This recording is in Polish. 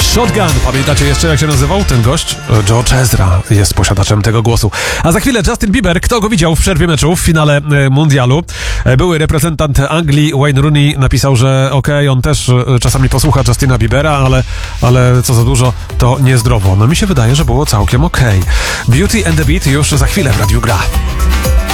Shotgun. Pamiętacie jeszcze, jak się nazywał ten gość? Joe Cezra jest posiadaczem tego głosu. A za chwilę Justin Bieber. Kto go widział w przerwie meczu w finale mundialu? Były reprezentant Anglii Wayne Rooney napisał, że on też czasami posłucha Justina Biebera, ale co za dużo, to niezdrowo. No mi się wydaje, że było całkiem Beauty and the Beat już za chwilę w Radiu Gra.